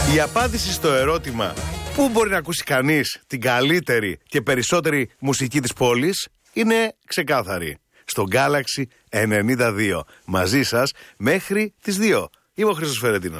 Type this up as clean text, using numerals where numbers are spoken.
Η απάντηση στο ερώτημα πού μπορεί να ακούσει κανείς την καλύτερη και περισσότερη μουσική της πόλης είναι ξεκάθαρη. Στο Galaxy 92. Μαζί σας μέχρι τις 2. Είμαι ο Χρήστος Φερετίνος.